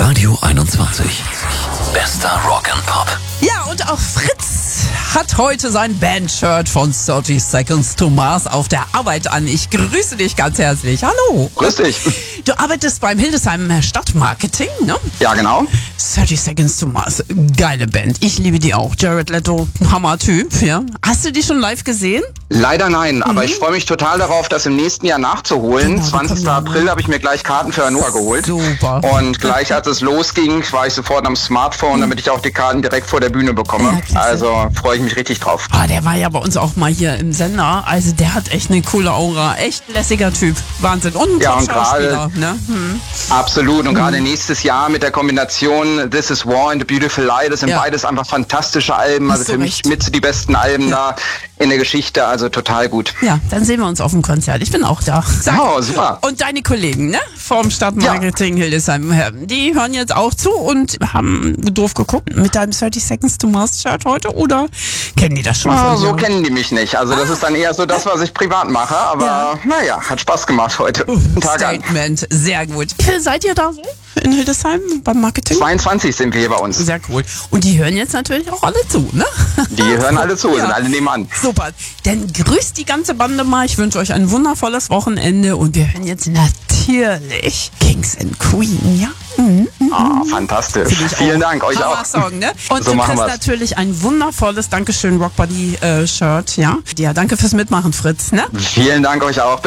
Radio 21. Bester Rock and Pop. Ja, und auch Fritz hat heute sein Bandshirt von 30 Seconds to Mars auf der Arbeit an. Ich grüße dich ganz herzlich. Hallo. Grüß dich. Du arbeitest beim Hildesheim Stadtmarketing, ne? Ja, genau. 30 Seconds to Mars, geile Band. Ich liebe die auch. Jared Leto, Hammer-Typ, ja. Hast du die schon live gesehen? Leider nein, aber ich freue mich total darauf, das im nächsten Jahr nachzuholen. Genau, 20. April habe ich mir gleich Karten für Hannover geholt. Super. Und gleich als es losging, war ich sofort am Smartphone, damit ich auch die Karten direkt vor der Bühne bekomme. Ja, klasse. Also freue ich mich richtig drauf. Ah, der war ja bei uns auch mal hier im Sender. Also der hat echt eine coole Aura. Echt lässiger Typ. Wahnsinn. Und ein Ja, und Top-Schauspieler, ne? Absolut. Und gerade nächstes Jahr mit der Kombination This Is War and The Beautiful Lie, das sind Ja. beides einfach fantastische Alben. Also Hast du für mich recht. mit die besten Alben da in der Geschichte. Also total gut. Ja, dann sehen wir uns auf dem Konzert. Ich bin auch da. Oh, super. Und deine Kollegen, ne? Vom Stadtmarketing Hildesheim, die hören jetzt auch zu und haben doof geguckt mit deinem 30 Seconds to Mars Shirt heute, oder kennen die das schon Ah, von so dir? kennen die mich nicht. Also das ist dann eher so das, was ich privat mache. Aber naja, hat Spaß gemacht heute. Guten Tag an. Statement, sehr gut. Wie viel seid ihr da so in Hildesheim beim Marketing? 22 sind wir hier bei uns. Sehr cool. Und die hören jetzt natürlich auch alle zu, ne? Die hören alle zu, sind alle nebenan. Super. Dann grüßt die ganze Bande mal. Ich wünsche euch ein wundervolles Wochenende und wir hören jetzt natürlich Kings and Queen, ja? Ah, fantastisch. Finde ich Vielen auch. Dank, euch auch. Hammer-Song, ne? Und So du machen kriegst wir's. natürlich ein wundervolles Dankeschön Rockbody Shirt, ja? Ja, danke fürs Mitmachen, Fritz, ne? Vielen Dank euch auch.